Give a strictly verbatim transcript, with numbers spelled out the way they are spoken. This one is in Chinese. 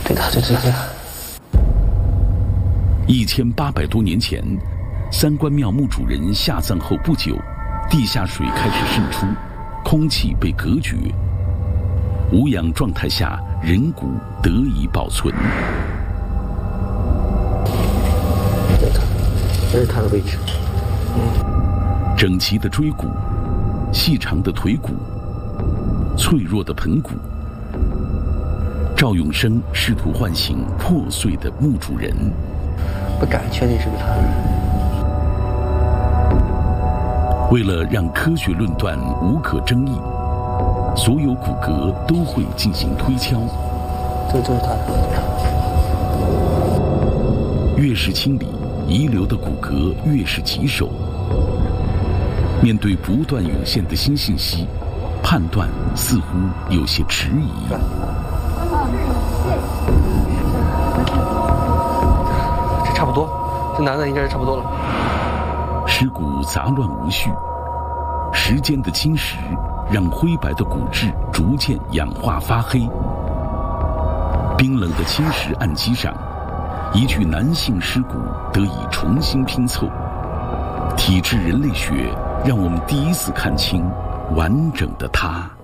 对他，对对对。 一千八百多年前，三官庙墓主人下葬后不久，地下水开始渗出，空气被隔绝，无氧状态下，人骨得以保存。 这他，这是他的位置。 嗯，整齐的椎骨，细长的腿骨，脆弱的盆骨。赵永生试图唤醒破碎的墓主人， 不敢确定是不是他。 为了让科学论断无可争议，所有骨骼都会进行推敲。 这就是他。 越是清理遗留的骨骼，越是棘手。面对不断涌现的新信息，判断似乎有些迟疑。 这差不多，这男的应该是差不多了。 尸骨杂乱无序，时间的侵蚀让灰白的骨质逐渐氧化发黑。冰冷的青石案基上，一具男性尸骨得以重新拼凑。体质人类学让我们第一次看清完整的他。